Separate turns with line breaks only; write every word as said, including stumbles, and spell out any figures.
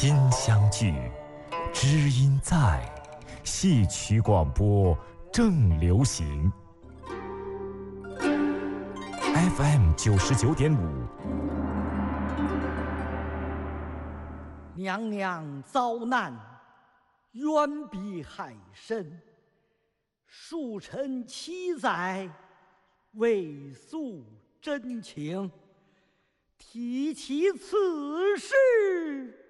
音相聚，知音在，戏曲广播正流行。F M 九十九点五。
娘娘遭难，冤比海深。恕臣七载，未诉真情。提起此事，